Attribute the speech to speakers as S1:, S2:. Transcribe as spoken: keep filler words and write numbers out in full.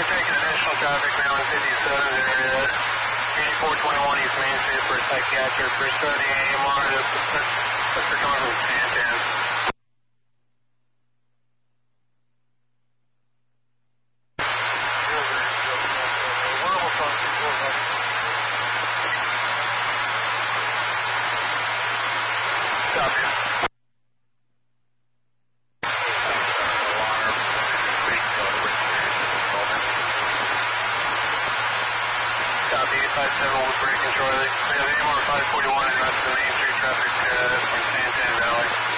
S1: we're taking additional traffic now in fifty-seven area, eighty-four twenty-one East Main Street for psychiatric for study A M R. That's for coming from Santan. Copy. Copy, eight five seven Woodbury Control. We have A M R five forty-one and rest of the Main Street traffic uh, from Santan Valley.